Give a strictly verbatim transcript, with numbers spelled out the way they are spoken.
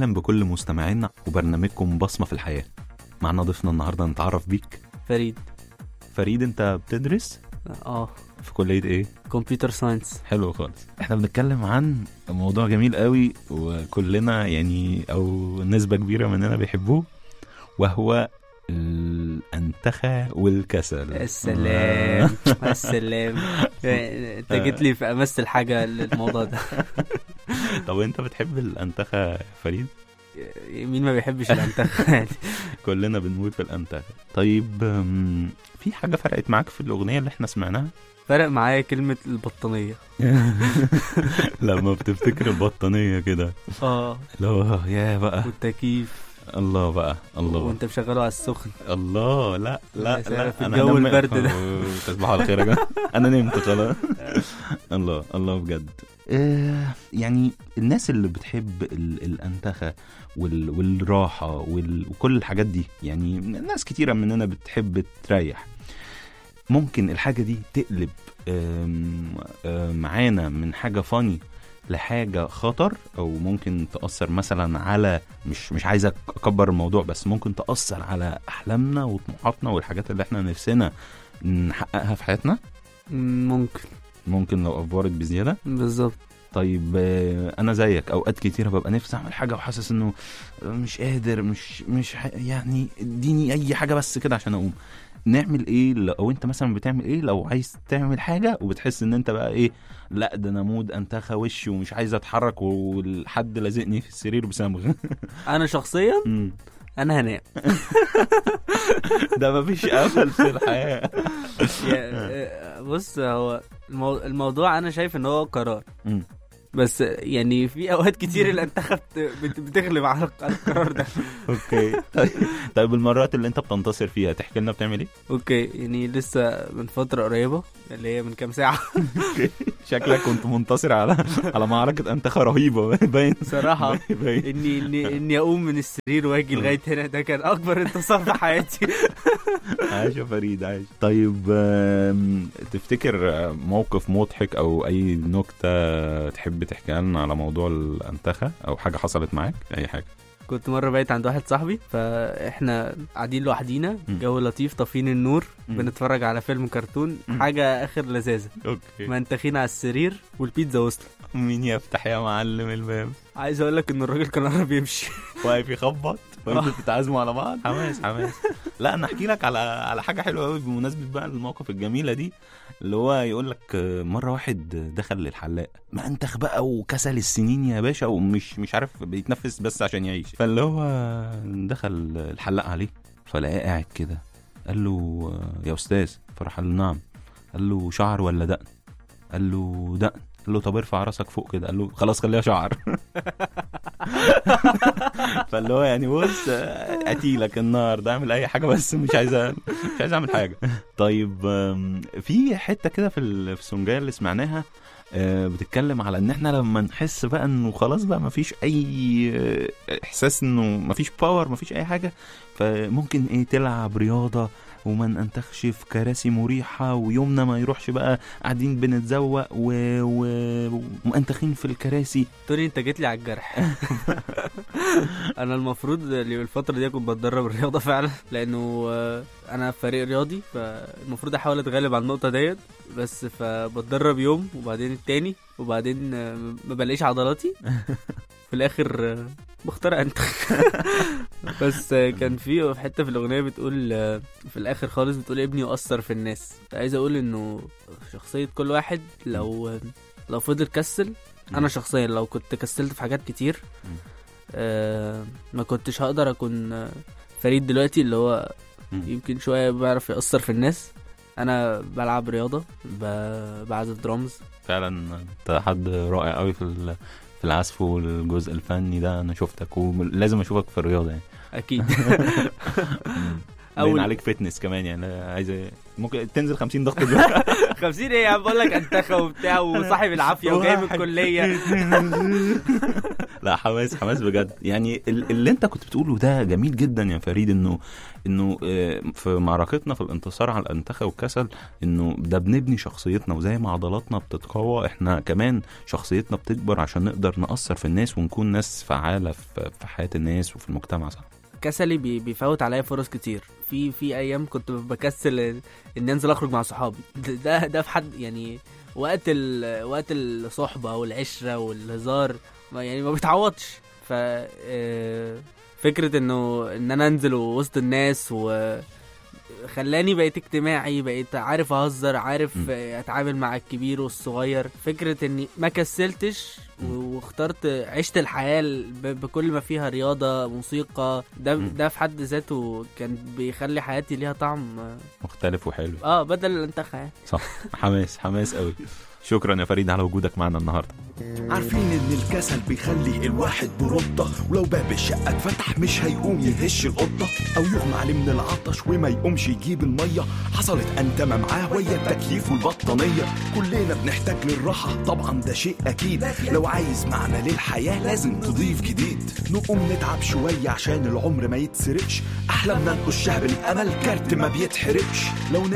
أهلا بكل مستمعينا وبرنامجكم بصمة في الحياة. معنا ضيفنا النهاردة نتعرف بيك. فريد. فريد أنت بتدرس؟ اه في كلية إيه؟ كمبيوتر ساينس. حلو خالص. احنا بنتكلم عن موضوع جميل قوي وكلنا يعني أو نسبة كبيرة مننا بيحبوه، وهو الأنتخة والكسل. السلام السلام انت جيت لي في امس الحاجه للموضوع ده. طب انت بتحب الأنتخة فريد؟ مين ما بيحبش الأنتخة يعني؟ كلنا بنموت في الأنتخة. طيب في حاجة فرقت معاك في الأغنية اللي احنا سمعناها؟ فرق معايا كلمة البطانية. لما بتفتكر البطانية كده اه لا يا بقى والتكييف. الله بقى الله وانت مشغله على السخن. الله لا لا لا في الجو البرد ده. تصبحوا على خير يا جماعه. انا نمت خلاص. الله الله بجد. آه يعني الناس اللي بتحب الأنتخة وال والراحة وال وكل الحاجات دي، يعني ناس كتيرة مننا بتحب تريح. ممكن الحاجة دي تقلب آم آم معانا من حاجة فاني لحاجة خطر، او ممكن تأثر مثلا على مش مش عايزة اكبر الموضوع، بس ممكن تأثر على احلامنا وطموحاتنا والحاجات اللي احنا نفسنا نحققها في حياتنا. ممكن ممكن لو افورت بزيادة. بالظبط. طيب انا زيك اوقات كتيرة ببقى نفسي اعمل حاجة وحاسس انه مش قادر، مش مش يعني اديني اي حاجة بس كده عشان اقوم. نعمل ايه؟ او انت مثلا بتعمل ايه لو عايز تعمل حاجة وبتحس ان انت بقى ايه، لا ده انا مود انتخى وشي ومش عايز اتحرك والحد لازقني في السرير بصمغ؟ انا شخصيا انا هنام. ده مفيش امل في الحياة. بص، هو الموضوع انا شايف ان هو قرار، بس يعني في اوقات كتير الانتخاب بتغلب على القرار ده. اوكي. طيب طيب المرات اللي انت بتنتصر فيها تحكي لنا بتعمل ايه؟ اوكي، يعني لسه من فتره قريبه اللي هي من كام ساعه. اوكي، شكلك كنت منتصر على على معركه انتخه رهيبه. باين صراحه اني اني اني اقوم من السرير واجي لغايه هنا، ده كان اكبر انتصار في حياتي. عايش يا فريد عايش. طيب تفتكر موقف مضحك او اي نكته تحب تحكي لنا على موضوع الانتخه او حاجه حصلت معاك؟ اي حاجه. كنت مره بايت عند واحد صاحبي، فاحنا قاعدين لوحدينا، جو لطيف، طافين النور، م. بنتفرج على فيلم كرتون، م. حاجه اخر لذاذه. اوكي. منتخين على السرير والبيتزا وصلت. مين يفتح يا معلم الباب؟ عايز اقول لك ان الراجل كان قرب يمشي، واقف يخبط وانتوا بتتعازموا على بعض. حماس حماس. لا انا احكي لك على على حاجه حلوه قوي بمناسبه بقى المواقف الجميله دي، اللي هو يقول لك مره واحد دخل للحلاق، ما انتخ بقى وكسل السنين يا باشا ومش مش عارف بيتنفس بس عشان يعيش. فاللي هو دخل الحلاق عليه فلقاه قاعد كده، قال له يا استاذ، فراح قال له نعم. قال له شعر ولا دقن؟ قال له دقن. قال له طب ارفع راسك فوق كده. قال له خلاص خليها شعر. فاللي هو يعني بص قتيلك النار ده، اعمل اي حاجه بس مش عايز مش عايز اعمل حاجه. طيب في حته كده في السونجايه اللي سمعناها بتتكلم على ان احنا لما نحس بقى انه خلاص بقى مفيش اي احساس انه مفيش باور مفيش اي حاجه، فممكن ايه تلعب رياضه وما ننتخش في كراسي مريحة، ويومنا ما يروحش بقى قاعدين بنتزوق ومنتخين و... في الكراسي. توني انت جيت لي على الجرح. انا المفروض اللي الفترة دي كنت بتدرب الرياضة فعلا، لانه انا فريق رياضي، فالمفروض احاول اتغلب على النقطة ديت، بس فبتدرب يوم وبعدين التاني وبعدين ما بلاقيش عضلاتي، في الاخر بختار انت. بس كان في حته في الاغنيه بتقول في الاخر خالص، بتقول ابني يؤثر في الناس. عايز اقول انه شخصيه كل واحد لو لو فضل كسل، انا شخصيا لو كنت كسلت في حاجات كتير آه ما كنتش هقدر اكون فريد دلوقتي، اللي هو يمكن شويه بيعرف يأثر في الناس. انا بلعب رياضه، بعزف درامز. فعلا انت حد رائع قوي في في العزف والجزء الفني ده. انا شفتك ولازم اشوفك في الرياضه يعني. اكيد. باين عليك فتنس كمان يعني. عايز ممكن تنزل خمسين ضغط دلوقتي. خمسين ايه يا عم؟ بقول لك انتخى وبتاع وصاحب العافيه وجاي من الكليه. لا حماس حماس بجد. يعني اللي انت كنت بتقوله ده جميل جدا يا فريد، انه انه في معركتنا في الانتصار على الانتخاب والكسل، انه ده بنبني شخصيتنا، وزي ما عضلاتنا بتتقوى احنا كمان شخصيتنا بتكبر عشان نقدر نأثر في الناس ونكون ناس فعالة في حياة الناس وفي المجتمع. صح. كسلي بيفوت عليا فرص كتير. في في ايام كنت بكسل ان انزل اخرج مع صحابي. ده ده في حد يعني وقت ال وقت الصحبه والعشره والهزار يعني ما بيتعوضش. ف فكره انه ان انا انزل وسط الناس وخلاني بقيت اجتماعي، بقيت عارف اهزر، عارف م. اتعامل مع الكبير والصغير. فكره اني ما كسلتش واخترت عشت الحياة بكل ما فيها، رياضة، موسيقى. ده ده في حد ذاته كان بيخلي حياتي ليها طعم مختلف وحلو. اه بدل الانتخاب. صح. حماس حماس قوي. شكرا يا فريد على وجودك معنا النهارده. عارفين ان الكسل بيخلي الواحد برطة، ولو باب الشقة اتفتح مش هيقوم يهش القطة، او يغمى عليه من العطش وما يقومش يجيب المية. حصلت انتمة معاه ويا التكييف والبطانية. كلنا بنحتاج للراحة طبعا ده شيء اكيد، لو عايز معنى للحياة لازم تضيف جديد. نقوم نتعب شوية عشان العمر ما يتسرقش، احلامنا نقشها بالامل كارت ما بيتحرقش. لو